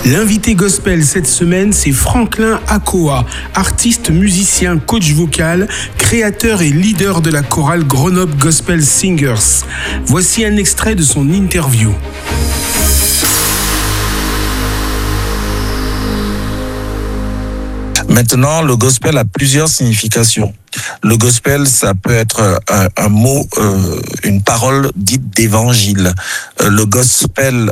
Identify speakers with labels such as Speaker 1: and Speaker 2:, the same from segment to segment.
Speaker 1: L'invité gospel cette semaine, c'est Franklin Akoa, artiste, musicien, coach vocal, créateur et leader de la chorale Grenoble Gospel Singers. Voici un extrait de son interview.
Speaker 2: Maintenant, le gospel a plusieurs significations. Le gospel, ça peut être un mot, une parole dite d'évangile. Le gospel,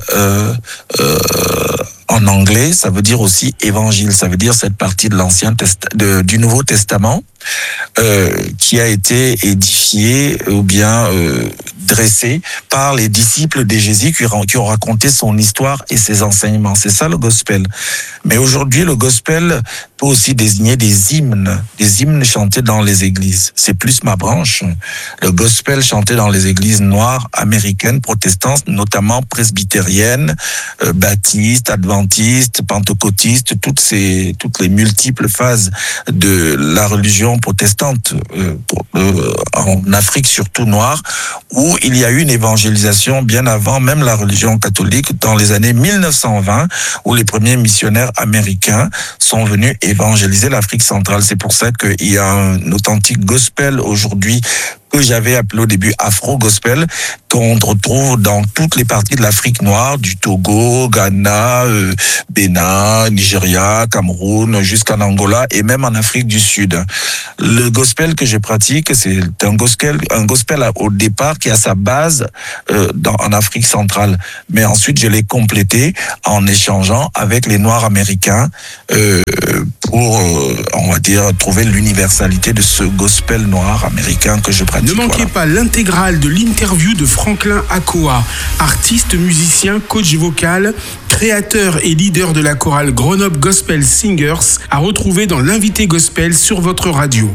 Speaker 2: en anglais, ça veut dire aussi évangile. Ça veut dire cette partie de du Nouveau Testament qui a été édifiée ou bien dressée par les disciples de Jésus qui ont raconté son histoire et ses enseignements. C'est ça le gospel. Mais aujourd'hui, le gospel peut aussi désigner des hymnes chantés dans les églises. C'est plus ma branche. Le gospel chanté dans les églises noires américaines, protestantes, notamment presbytériennes, baptistes, adventistes, pentecôtistes, toutes les multiples phases de la religion protestante en Afrique, surtout noire, où il y a eu une évangélisation bien avant même la religion catholique, dans les années 1920, où les premiers missionnaires américains sont venus évangéliser l'Afrique centrale. C'est pour ça qu'il y a un authentique gospel aujourd'hui que j'avais appelé au début Afro-Gospel, qu'on retrouve dans toutes les parties de l'Afrique noire, du Togo, Ghana, Bénin, Nigeria, Cameroun, jusqu'en Angola et même en Afrique du Sud. Le gospel que je pratique, c'est un gospel au départ qui a sa base en Afrique centrale. Mais ensuite, je l'ai complété en échangeant avec les Noirs américains pour, on va dire, trouver l'universalité de ce gospel noir américain que je pratique.
Speaker 1: Ne manquez pas l'intégrale de l'interview de Franklin Akoa, artiste, musicien, coach vocal, créateur et leader de la chorale Grenoble Gospel Singers, à retrouver dans l'invité gospel sur votre radio.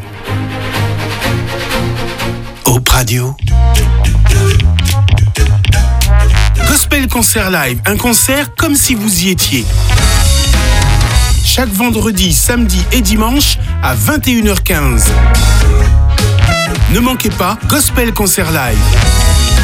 Speaker 1: Hope Radio. Gospel Concert Live, un concert comme si vous y étiez. Chaque vendredi, samedi et dimanche à 21h15. Ne manquez pas Gospel Concert Live.